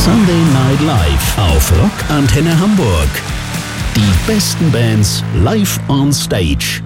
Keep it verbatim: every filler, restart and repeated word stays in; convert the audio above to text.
Sunday Night Live auf Rock Antenne Hamburg. Die besten Bands live on stage.